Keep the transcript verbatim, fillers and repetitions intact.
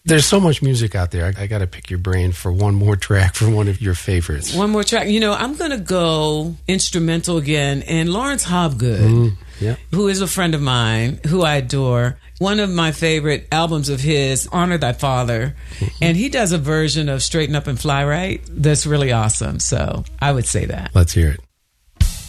There's so much music out there. I, I got to pick your brain for one more track for one of your favorites. One more track. You know, I'm going to go instrumental again. And Lawrence Hobgood, Mm, yeah. who is a friend of mine, who I adore. One of my favorite albums of his, Honor Thy Father. Mm-hmm. And he does a version of Straighten Up and Fly Right that's really awesome. So I would say that. Let's hear it.